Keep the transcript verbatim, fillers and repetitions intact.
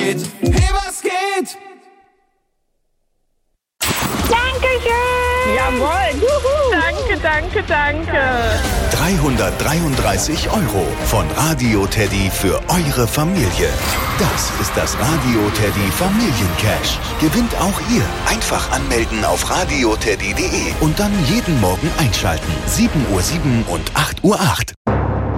geht? Hey, was geht? Dankeschön! Jawohl! Juhu. Danke, danke, danke! dreihundertdreiunddreißig Euro von Radio Teddy für eure Familie. Das ist das Radio Teddy Familiencash. Gewinnt auch ihr. Einfach anmelden auf radioteddy punkt de und dann jeden Morgen einschalten. sieben Uhr sieben und acht Uhr acht.